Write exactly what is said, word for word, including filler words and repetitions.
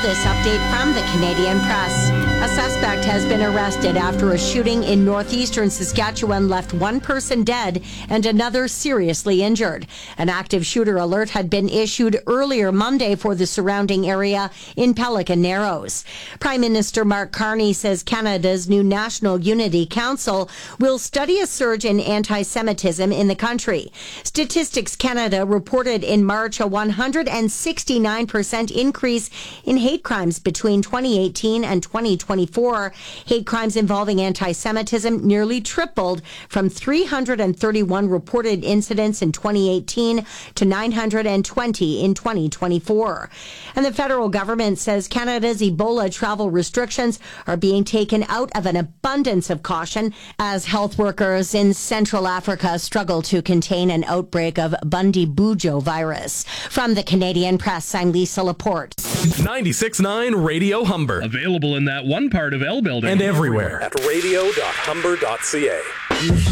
this update from the Canadian Press. A suspect has been arrested after a shooting in northeastern Saskatchewan left one person dead and another seriously injured. An active shooter alert had been issued earlier Monday for the surrounding area in Pelican Narrows. Prime Minister Mark Carney says Canada's new National Unity Council will study a surge in anti-Semitism in the country. Statistics Canada reported in March a one hundred sixty-nine percent increase in hate crimes between twenty eighteen and twenty twenty-four. Hate crimes involving anti-Semitism nearly tripled from three hundred thirty-one reported incidents in twenty eighteen to nine hundred twenty in twenty twenty-four. And the federal government says Canada's Ebola travel restrictions are being taken out of an abundance of caution as health workers in Central Africa struggle to contain an outbreak of Bundibugyo virus. From the Canadian Press, I'm Lisa Laporte. ninety-six point nine Radio Humber. Available in that one part of L Building. And everywhere at radio dot humber dot c a.